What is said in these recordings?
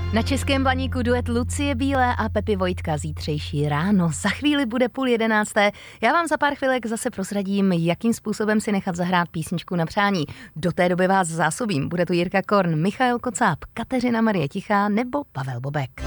Na Českém Blaníku duet Lucie Bílé a Pepi Vojtka zítřejší ráno. Za chvíli bude 10:30. Já vám za pár chvilek zase prozradím, jakým způsobem si nechat zahrát písničku na přání. Do té doby vás zásobím. Bude to Jirka Korn, Michael Kocáb, Kateřina Marie Tichá nebo Pavel Bobek.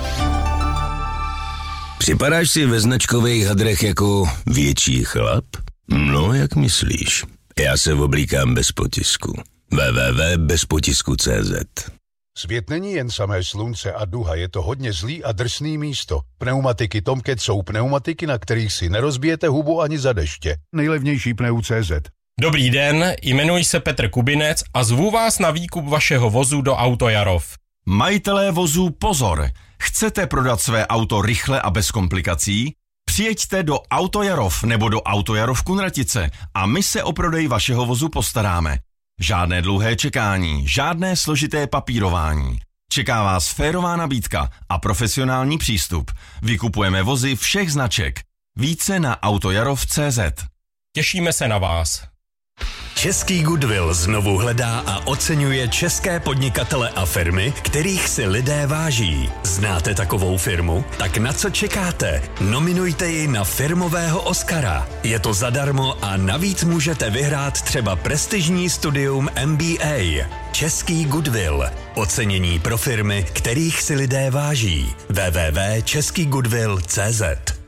Připadáš si ve značkových hadrech jako větší chlap? No, jak myslíš? Já se oblíkám bez potisku. www.bezpotisku.cz. Svět není jen samé slunce a duha, je to hodně zlý a drsný místo. Pneumatiky Tomcat jsou pneumatiky, na kterých si nerozbijete hubu ani za deště. Nejlevnější pneu.cz. Dobrý den, jmenuji se Petr Kubinec a zvu vás na výkup vašeho vozu do Auto Jarov. Majitelé vozů, pozor! Chcete prodat své auto rychle a bez komplikací? Přijeďte do Auto Jarov nebo do Auto Jarov Kunratice a my se o prodej vašeho vozu postaráme. Žádné dlouhé čekání, žádné složité papírování. Čeká vás férová nabídka a profesionální přístup. Vykupujeme vozy všech značek. Více na autojarov.cz. Těšíme se na vás. Český Goodwill znovu hledá a oceňuje české podnikatele a firmy, kterých si lidé váží. Znáte takovou firmu? Tak na co čekáte? Nominujte ji na firmového Oscara. Je to zadarmo a navíc můžete vyhrát třeba prestižní studium MBA. Český Goodwill. Ocenění pro firmy, kterých si lidé váží. www.českygoodwill.cz.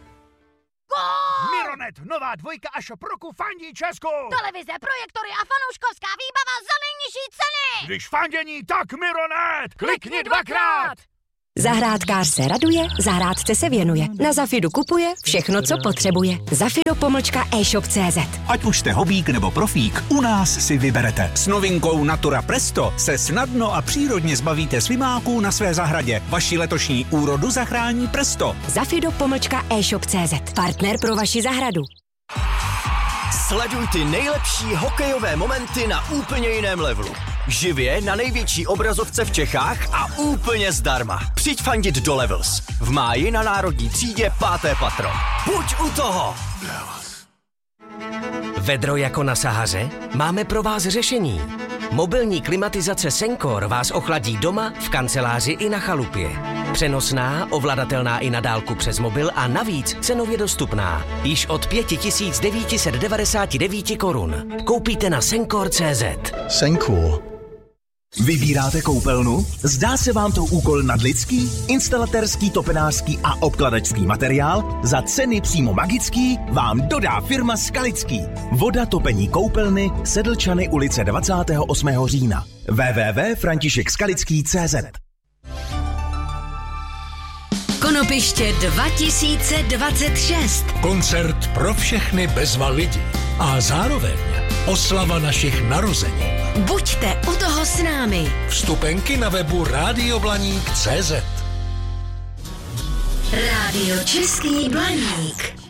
Mironet, nová dvojka a shop roku fandí Česku! Televize, projektory a fanouškovská výbava za nejnižší ceny! Když fandění, tak Mironet! Klikni dvakrát! Zahrádkář se raduje, zahrádce se věnuje. Na Zafidu kupuje všechno, co potřebuje. Zafido-e-shop.cz. Ať už jste hobík nebo profík, u nás si vyberete. S novinkou Natura Presto se snadno a přírodně zbavíte slimáků na své zahradě. Vaši letošní úrodu zachrání Presto. Zafido-e-shop.cz. Partner pro vaši zahradu. Sleduj ty nejlepší hokejové momenty na úplně jiném levelu. Živě na největší obrazovce v Čechách a úplně zdarma. Přijď fandit do Levels. V máji na Národní třídě 5. patro. Buď u toho! Vedro jako na Sahaře? Máme pro vás řešení. Mobilní klimatizace Sencor vás ochladí doma, v kanceláři i na chalupě. Přenosná, ovladatelná i na dálku přes mobil a navíc cenově dostupná. Již od 5999 korun. Koupíte na Sencor.cz. Sencor. Vybíráte koupelnu? Zdá se vám to úkol nadlidský? Instalatérský, topenářský a obkladačský materiál za ceny přímo magický vám dodá firma Skalický. Voda topení koupelny Sedlčany ulice 28. října. www.františekskalický.cz. Konopiště 2026. Koncert pro všechny bezva lidi a zároveň oslava našich narození. Buďte u toho s námi. Vstupenky na webu radioblaník.cz. Rádio Český Blaník.